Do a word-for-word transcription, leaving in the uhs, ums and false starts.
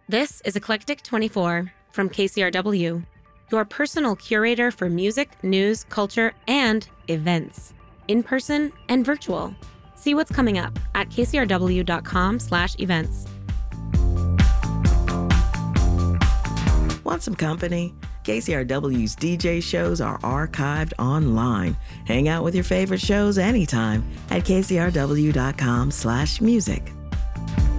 This is Eclectic twenty-four from K C R W, your personal curator for music, news, culture, and events, in person and virtual. See what's coming up at kcrw.com slash events. Want some company? K C R W's D J shows are archived online. Hang out with your favorite shows anytime at kcrw.com slash music.